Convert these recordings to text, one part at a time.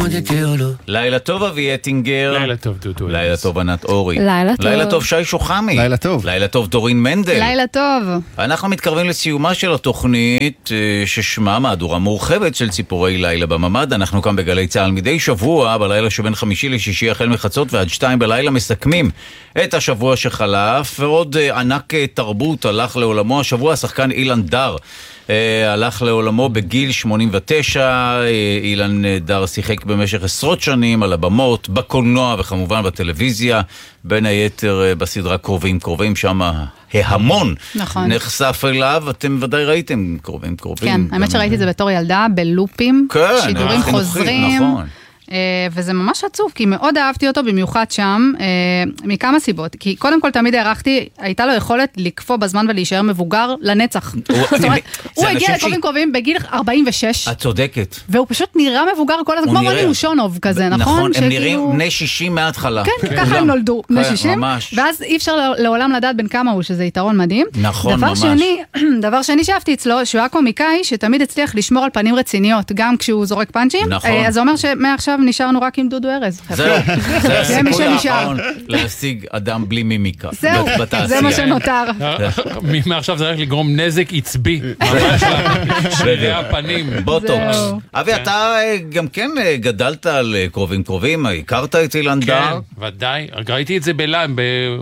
לילה טוב אבי אטינגר. לילה טוב דודו. לילה טוב ענת אורי. לילה טוב. לילה טוב שי שוחמי. לילה טוב. לילה טוב דורין מנדל. לילה טוב. אנחנו מתקרבים לסיומה של התוכנית ששמה מהדורה מורחבת של ציפורי לילה בממד. אנחנו כאן בגלי צהל מדי שבוע בלילה שבין חמישי לשישי החל מחצות ועד 2 בלילה מסכמים את השבוע שחלף, ועוד ענק תרבות הלך לעולמו השבוע. השחקן אילן דר הלך לעולמו בגיל 89. אילן דר שיחק במשך עשרות שנים על הבמות, בקולנוע וכמובן בטלוויזיה, בין היתר בסדרה קרובים קרובים, שם ההמון נכון. נחשף אליו. אתם ודאי ראיתם קרובים קרובים. כן, האמת שראיתי את זה בתור ילדה, בלופים, כן, שידורים חוזרים. נכון. וזה ממש עצוב, כי מאוד אהבתי אותו במיוחד שם, מכמה סיבות. כי קודם כל תמיד הערכתי, הייתה לו יכולת לקפוא בזמן ולהישאר מבוגר לנצח. הוא הגיע לקרובים קרובים בגיל 46. את צודקת. והוא פשוט נראה מבוגר כל הזמן, כמו רוני אושונוב כזה, נכון? נכון, הם נראים בני 60 מההתחלה. כן, ככה הם נולדו, בני 60. ואז אי אפשר לעולם לדעת בין כמה הוא, שזה יתרון מדהים. נכון, ממש. דבר שני שאהבתי אצלו, שהוא היה קומיקאי שתמיד הצליח לשמור על פנים רציניות, גם כשהוא זורק פאנצ'ים. אז זה אומר שמעכשיו נשארנו רק עם דודו ארז. זהו, זה הסיכוי האחרון להשיג אדם בלי מימיקה. זהו, זה מה שנותר. מעכשיו זה רק לגרום נזק עצבי. ממש שרירי הפנים. בוטוקס. אבי, אתה גם כן גדלת על קרובים קרובים, הכרת את אילן דר? כן, ודאי. ראיתי את זה בלייב.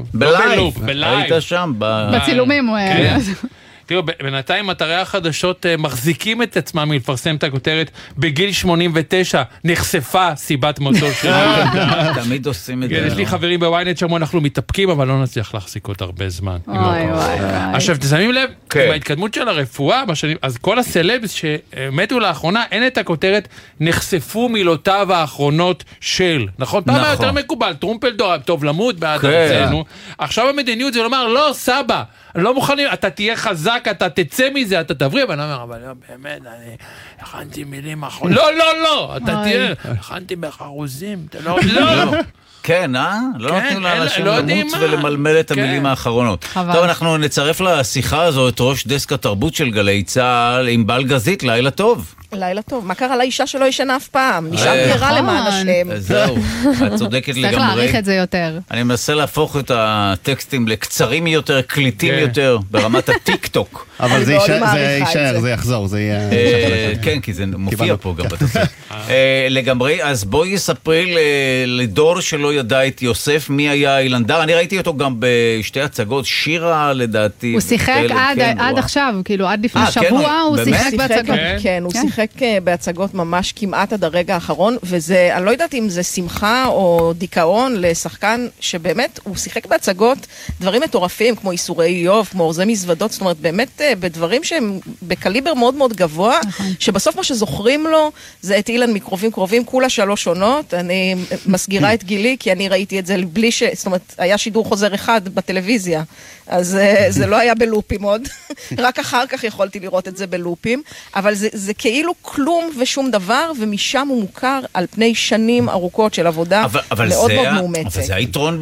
היית שם. בצילומים. תראו, בינתיים אתרי החדשות מחזיקים את עצמם מלפרסם את הכותרת בגיל 89 נחשפה סיבת מותו של אילן דר. תמיד עושים את זה. יש לי חברים בוויינט שאמרו אנחנו מתאפקים, אבל לא נצליח להחזיק עוד הרבה זמן. עכשיו תשמים לב, עם ההתקדמות של הרפואה, אז כל הסלבס שמתו לאחרונה, אין את הכותרת נחשפו מילותיו האחרונות של, נכון? פעם היה יותר מקובל, טרומפלדור, טוב למות בעד ארצנו. עכשיו המדיניות זה לומר, לא סבא, לא מוכנים, אתה תהיה חזק, אתה תצא מזה, אתה תבריא, ואני אומר, אבל באמת, אני הכנתי מילים אחרות. לא, אתה תהיה, הכנתי בחרוזים, לא. כן, לא נותנים לאנשים למות ולמלמל את המילים האחרונות. טוב, אנחנו נצרף לשיחה הזו את ראש דסק התרבות של גלי צהל עם בל גזית. לילה טוב. לילה טוב. מה קרה לאישה שלא ישנה אף פעם? נשאר בחירה למען השם. זהו, את צודקת לגמרי. צריך להעריך את זה יותר. אני מנסה להפוך את הטקסטים לקצרים יותר, קליטים יותר, ברמת הטיק טוק. אבל זה יישאר, זה יחזור, זה יהיה... כן, כי זה מופיע פה גם בתסריט. לגמרי, אז בואי ספרי לדור שלא ידע את יוסף, מי היה אילן דר. אני ראיתי אותו גם בשתי הצגות, שירה לדעתי. הוא שיחק עד עכשיו, כאילו עד לפני שבוע הוא שיחק בהצגות. כן, הוא שיחק בהצגות ממש כמעט עד הרגע האחרון, וזה, אני לא יודעת אם זה שמחה או דיכאון לשחקן שבאמת הוא שיחק בהצגות דברים מטורפים, כמו איסורי איוב, כמו אורזי מזוודות, זאת אומרת, באמת בדברים שהם בקליבר מאוד מאוד גבוה, שבסוף מה שזוכרים לו זה את אילן מקרובים קרובים, כולה 3 עונות. אני מסגירה את גילי, כי אני ראיתי את זה בלי זאת אומרת, היה שידור חוזר אחד בטלוויזיה, אז זה לא היה בלופים עוד, רק אחר כך יכולתי לראות את זה בלופים, אבל זה כאילו כלום ושום דבר, ומשם הוא מוכר על פני שנים ארוכות של עבודה מאוד מאוד מאומצת. אבל זה היתרון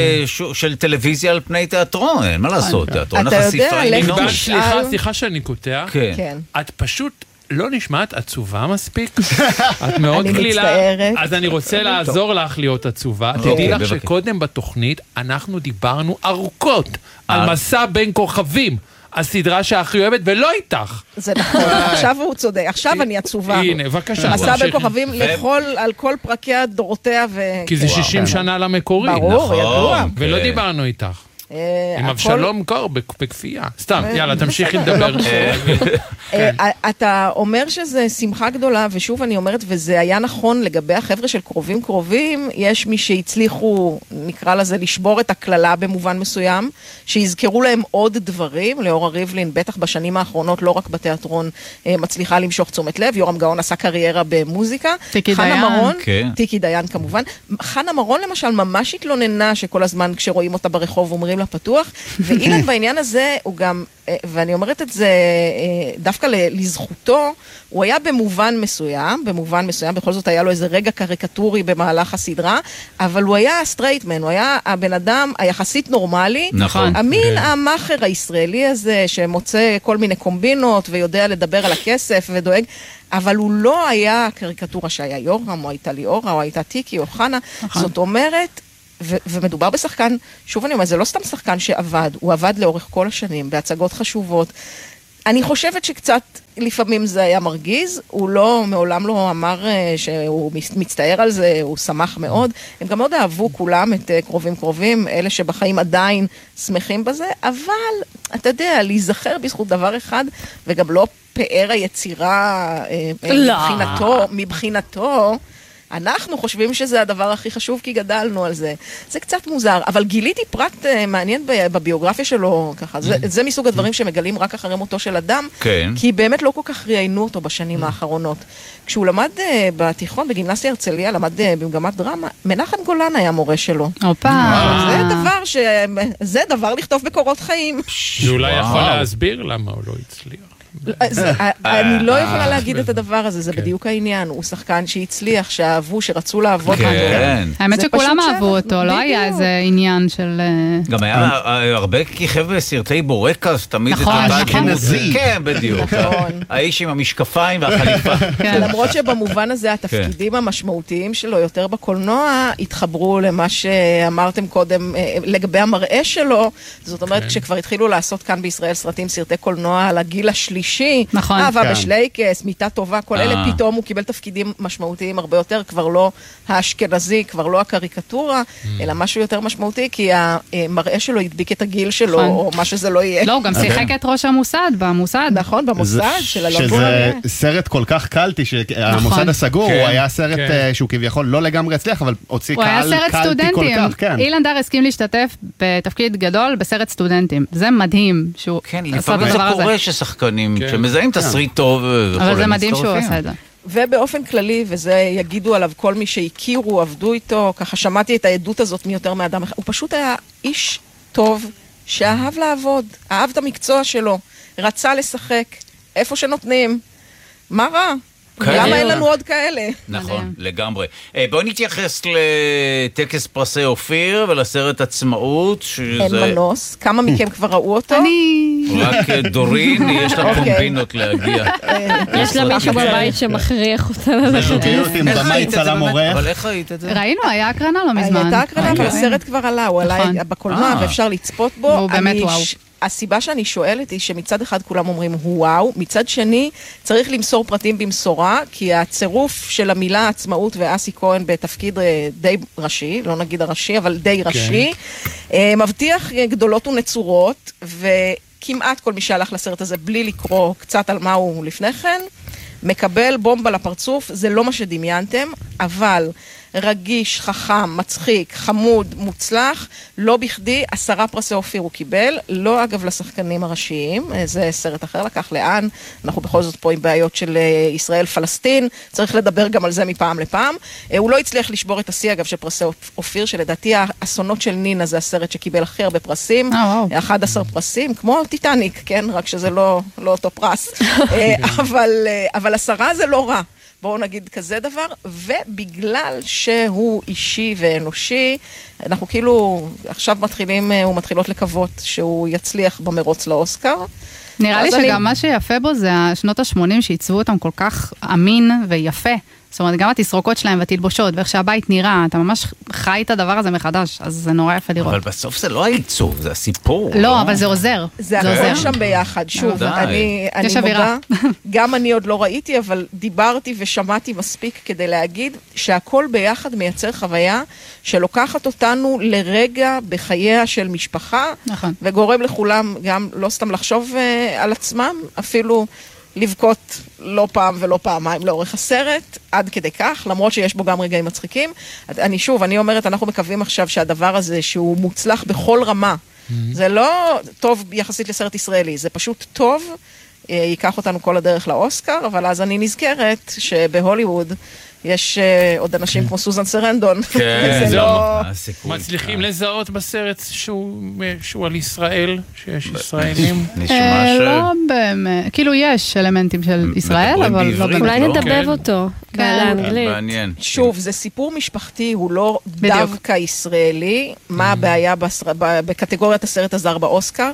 של טלוויזיה על פני תיאטרון, אין מה לעשות, תיאטרון החשיפה אינו. סליחה שאני קוטע, את פשוט לא נשמעת עצובה מספיק, את מאוד כלילה, אז אני רוצה לעזור לך להיות עצובה. תדעי לך שקודם בתוכנית אנחנו דיברנו ארוכות על מסע בין כוכבים, הסדרה שהכי אוהבת, ולא איתך. זה נכון, עכשיו הוא צודק, עכשיו אני עצובה. הנה, בבקשה. מסע בין כוכבים על כל פרקיה דורותיה כי זה 60 שנה למקורי. ברור, ידוע. ולא דיברנו איתך. עם אבשלום קור בכפייה. סתם, יאללה, תמשיכי לדבר. אתה אומר שזה שמחה גדולה, ושוב אני אומרת, וזה היה נכון לגבי החבר'ה של קרובים קרובים, יש מי שהצליחו, נקרא לזה, לשבור את הכללה במובן מסוים, שיזכרו להם עוד דברים. לאורה ריבלין, בטח בשנים האחרונות, לא רק בתיאטרון, מצליחה למשוך תשומת לב. יורם גאון עשה קריירה במוזיקה. טיקי דיין כמובן. חנה מרון למשל ממש התלוננה שכל הזמן כשרואים אותה ברחוב אומרים לה פתוח, ואילן בעניין הזה הוא גם, ואני אומרת את זה דווקא לזכותו, הוא היה במובן מסוים, בכל זאת היה לו איזה רגע קריקטורי במהלך הסדרה, אבל הוא היה סטרייטמן, הוא היה הבן אדם היחסית נורמלי, נכון. המין המאחר הישראלי הזה, שמוצא כל מיני קומבינות, ויודע לדבר על הכסף ודואג, אבל הוא לא היה קריקטורה שהיה יורם, או הייתה ליאורה, או הייתה טיקי, או חנה. זאת אומרת, ומדובר בשחקן, שוב אני אומר, זה לא סתם שחקן שעבד, הוא עבד לאורך כל השנים, בהצגות חשובות. אני חושבת שקצת לפעמים זה היה מרגיז, הוא לא, מעולם לא אמר שהוא מצטער על זה, הוא שמח מאוד. הם גם מאוד אהבו כולם את קרובים, אלה שבחיים עדיין שמחים בזה, אבל אתה יודע, להיזכר בזכות דבר אחד, וגם לא פאר היצירה מבחינתו, אנחנו חושבים שזה הדבר הכי חשוב, כי גדלנו על זה. זה קצת מוזר, אבל גיליתי פרט מעניין בביוגרפיה שלו, ככה. זה מסוג הדברים שמגלים רק אחרי מותו של אדם, כי באמת לא כל כך ראיינו אותו בשנים האחרונות. כשהוא למד בתיכון, בגימנסיה הרצליה, למד במגמת דרמה, מנחם גולן היה מורה שלו. זה דבר לכתוב בקורות חיים. שאולי יכול להסביר למה הוא לא הצליח. אני לא יכולה להגיד את הדבר הזה, זה בדיוק העניין. הוא שחקן שהצליח, שאהבו, שרצו לעבוד. האמת שכולם אהבו אותו, לא היה איזה עניין של... גם היה הרבה כיכב בסרטי בורקס, תמיד את אותה אשכנזי. כן, בדיוק. האיש עם המשקפיים והחליפה. למרות שבמובן הזה התפקידים המשמעותיים שלו יותר בקולנוע התחברו למה שאמרתם קודם לגבי המראה שלו. זאת אומרת, כשכבר התחילו לעשות כאן בישראל סרטי קולנוע על הגיל השלישי, אהבה בשלייקס, מיטה טובה, כל אלה, פתאום הוא קיבל תפקידים משמעותיים הרבה יותר, כבר לא האשכנזי, כבר לא הקריקטורה, אלא משהו יותר משמעותי, כי המראה שלו הדביק את הגיל שלו, או מה שזה לא יהיה. לא, הוא גם שיחק את ראש המוסד, במוסד. נכון, במוסד של הלגון. שזה סרט כל כך קלטי, שהמוסד הסגור, הוא היה סרט שהוא כביכול לא לגמרי הצליח, אבל הוציא קהל קלטי כל כך. אילן דר הסכים להשתתף בתפקיד גדול בסרט סטודנטים. זה מדהים שהוא עשה את הדבר הזה. שמזהים תסריט טוב, אבל זה מדהים שהוא עושה את זה. ובאופן כללי, וזה יגידו עליו כל מי שהכירו, עבדו איתו, ככה שמעתי את העדות הזאת מיותר מאדם אחד, הוא פשוט היה איש טוב שאהב לעבוד, אהב את המקצוע שלו, רצה לשחק, איפה שנותנים, מה רע? למה אין לנו עוד כאלה? נכון, לגמרי. בואו נתייחס לטקס פרסי אופיר ולסרט עצמאות. אין מנוס. כמה מכם כבר ראו אותו? רק דורין, יש לה קומבינות להגיע. יש לה מישהו בבית שמכריח אותה ללכת. עם במאי צלם עורך. אבל איך ראית את זה? ראינו, היה הקרנה לא מזמן. הייתה הקרנה, אבל הסרט כבר עלה, הוא עלה בקולנוע ואפשר לצפות בו. הוא באמת וואו. הסיבה שאני שואלת היא שמצד אחד כולם אומרים וואו, מצד שני צריך למסור פרטים במשורה, כי הצירוף של המילה עצמאות ואסי כהן בתפקיד די ראשי, לא נגיד הראשי, אבל די ראשי, מבטיח גדולות ונצורות, וכמעט כל מי שהלך לסרט הזה בלי לקרוא קצת על מה הוא לפני כן, מקבל בומבה לפרצוף, זה לא מה שדמיינתם, אבל רגיש, חכם, מצחיק, חמוד, מוצלח, לא בכדי 10 פרסי אופיר הוא קיבל, לא אגב לשחקנים הראשיים, זה סרט אחר לקח לאן, אנחנו בכל זאת פה עם בעיות של ישראל-פלסטין, צריך לדבר גם על זה מפעם לפעם, הוא לא הצליח לשבור את השיא אגב של פרסי אופיר, שלדעתי האסונות של נינה זה הסרט שקיבל הכי הרבה פרסים, 11 פרסים, כמו טיטניק, כן, רק שזה לא אותו פרס, אבל 10 זה לא רע. בואו נגיד כזה דבר, ובגלל שהוא אישי ואנושי, אנחנו כאילו עכשיו מתחילות לקוות שהוא יצליח במרוץ לאוסקר. נראה לי שגם מה שיפה בו זה השנות ה-80 שעיצבו אותם כל כך אמין ויפה. זאת אומרת, גם התסרוקות שלהם והתלבושות, ואיך שהבית נראה, אתה ממש חי את הדבר הזה מחדש, אז זה נורא יפה לראות. אבל בסוף זה לא העיצוב, זה הסיפור. לא, אבל זה עוזר. זה הכל שם ביחד. שוב, אני מודה, גם אני עוד לא ראיתי, אבל דיברתי ושמעתי מספיק כדי להגיד שהכל ביחד מייצר חוויה שלוקחת אותנו לרגע בחייה של משפחה, וגורם לכולם גם לא סתם לחשוב על עצמם, אפילו לבכות לא פעם ולא פעמיים לאורך הסרט, עד כדי כך, למרות שיש בו גם רגעים מצחיקים. אני אומרת, אנחנו מקווים עכשיו שהדבר הזה שהוא מוצלח בכל רמה, זה לא טוב יחסית לסרט ישראלי, זה פשוט טוב, ייקח אותנו כל הדרך לאוסקר, אבל אז אני נזכרת שבהוליווד יש עוד אנשים כמו סוזן סרנדון. כן, מצליחים לזהות בסרט שהוא על ישראל, שיש ישראלים? לא באמת, כאילו יש אלמנטים של ישראל, אבל לא באמת. אולי נדבב אותו באנגלית. שוב, זה סיפור משפחתי, הוא לא דווקא ישראלי. מה הבעיה בקטגוריית הסרט הזר באוסקר?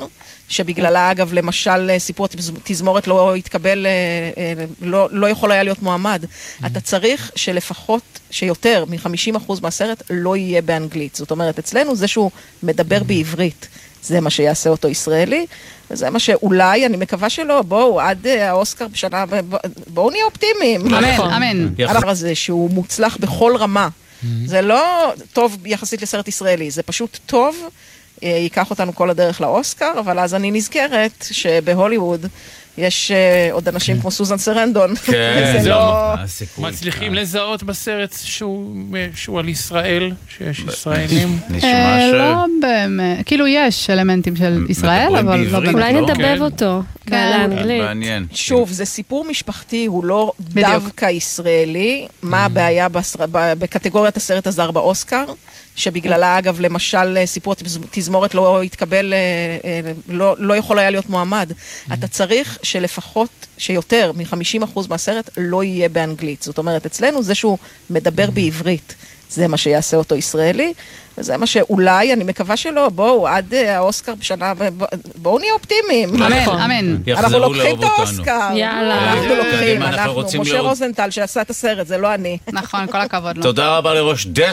שבגללה, אגב, למשל, סיפור תזמורת לא התקבל, לא יכול היה להיות מועמד. אתה צריך שלפחות, שיותר מ-50% מהסרט לא יהיה באנגלית. זאת אומרת, אצלנו זה שהוא מדבר בעברית. זה מה שיעשה אותו ישראלי, וזה מה שאולי, אני מקווה שלא, בואו, עד האוסקר בשנה, בואו נהיה אופטימיים. אמן, אמן. הדבר הזה שהוא מוצלח בכל רמה. זה לא טוב יחסית לסרט ישראלי, זה פשוט טוב, ייקח אותנו כל הדרך לאוסקר, אבל אז אני נזכרת שבהוליווד יש עוד אנשים כמו סוזן סרנדון. כן, זה לא... מצליחים לזהות בסרט שהוא על ישראל, שיש ישראלים? לא באמת, כאילו יש אלמנטים של ישראל, אבל לא באמת. אולי נדבב אותו לאנגלית. שוב, זה סיפור משפחתי, הוא לא דווקא ישראלי. מה הבעיה בקטגוריית הסרט הזר באוסקר? שבגללה, אגב, למשל, סיפור תזמורת לא התקבל, לא יכול היה להיות מועמד. אתה צריך שלפחות, שיותר מ-50% מהסרט לא יהיה באנגלית. זאת אומרת, אצלנו זה שהוא מדבר בעברית. זה מה שיעשה אותו ישראלי, וזה מה שאולי, אני מקווה שלא, בואו, עד האוסקר בשנה, בואו נהיה אופטימיים. אמן, אמן. אנחנו לוקחים את האוסקר. יאללה. אנחנו לוקחים, אנחנו. משה רוזנטל שעשה את הסרט, זה לא אני. נכון, כל הכבוד לו. תודה רבה לראש